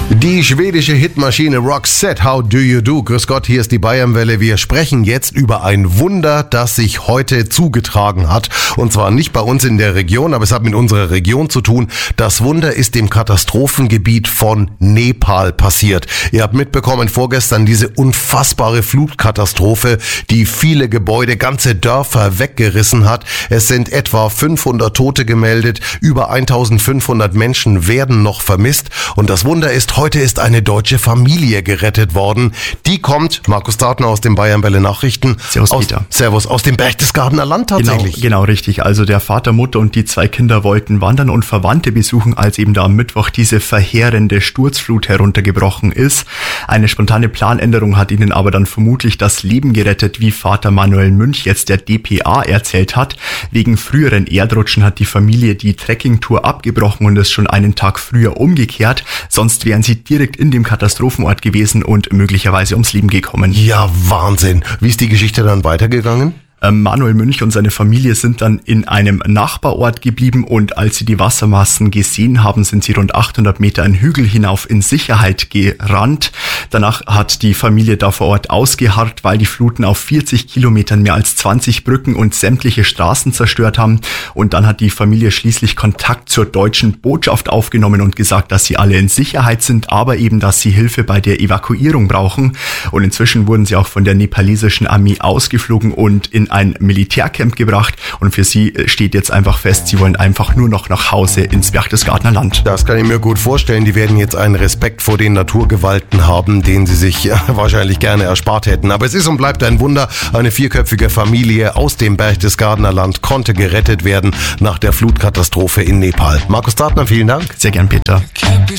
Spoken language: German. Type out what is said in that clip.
Die schwedische Hitmaschine Roxette, How Do You Do? Grüß Gott, hier ist die Bayernwelle. Wir sprechen jetzt über ein Wunder, das sich heute zugetragen hat. Und zwar nicht bei uns in der Region, aber es hat mit unserer Region zu tun. Das Wunder ist im Katastrophengebiet von Nepal passiert. Ihr habt mitbekommen vorgestern diese unfassbare Flutkatastrophe, die viele Gebäude, ganze Dörfer weggerissen hat. Es sind etwa 500 Tote gemeldet. Über 1500 Menschen werden noch vermisst. Und das Wunder ist, heute ist eine deutsche Familie gerettet worden. Die kommt, Markus Dartner aus den Bayernwelle Nachrichten. Servus, Peter. Servus, aus dem Berchtesgadener Land tatsächlich. Genau, richtig. Also der Vater, Mutter und die 2 Kinder wollten wandern und Verwandte besuchen, als eben da am Mittwoch diese verheerende Sturzflut heruntergebrochen ist. Eine spontane Planänderung hat ihnen aber dann vermutlich das Leben gerettet, wie Vater Manuel Münch jetzt der dpa erzählt hat. Wegen früheren Erdrutschen hat die Familie die Trekkingtour abgebrochen und ist schon einen Tag früher umgekehrt. Sonst wären sie direkt in dem Katastrophenort gewesen und möglicherweise ums Leben gekommen. Ja, Wahnsinn. Wie ist die Geschichte dann weitergegangen? Manuel Münch und seine Familie sind dann in einem Nachbarort geblieben und als sie die Wassermassen gesehen haben, sind sie rund 800 Meter einen Hügel hinauf in Sicherheit gerannt. Danach hat die Familie da vor Ort ausgeharrt, weil die Fluten auf 40 Kilometern mehr als 20 Brücken und sämtliche Straßen zerstört haben. Und dann hat die Familie schließlich Kontakt zur deutschen Botschaft aufgenommen und gesagt, dass sie alle in Sicherheit sind, aber eben, dass sie Hilfe bei der Evakuierung brauchen. Und inzwischen wurden sie auch von der nepalesischen Armee ausgeflogen und in ein Militärcamp gebracht und für sie steht jetzt einfach fest, sie wollen einfach nur noch nach Hause ins Berchtesgadener Land. Das kann ich mir gut vorstellen. Die werden jetzt einen Respekt vor den Naturgewalten haben, den sie sich wahrscheinlich gerne erspart hätten. Aber es ist und bleibt ein Wunder. Eine 4-köpfige Familie aus dem Berchtesgadener Land konnte gerettet werden nach der Flutkatastrophe in Nepal. Markus Dartner, vielen Dank. Sehr gern, Peter.